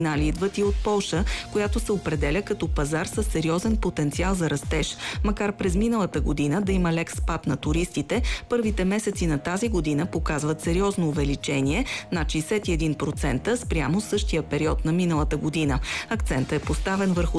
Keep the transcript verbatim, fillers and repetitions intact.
сигнали идват и от Полша, която се определя като пазар с сериозен потенциал за растеж. Макар през миналата година да има лек спад на туристите, първите месеци на тази година показват сериозно увеличение над шейсет и един процента спрямо същия период на миналата година. Акцентът е поставен върху